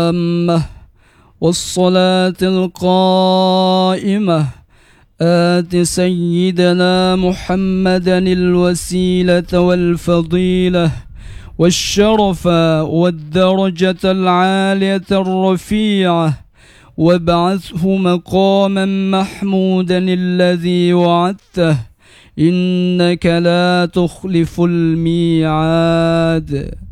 التامة والصلاة القائمة آت سيدنا محمدا الوسيلة والفضيلة والشرف والدرجة العالية الرفيعة وابعثه مقاما محمودا الذي وعدته إنك لا تخلف الميعاد.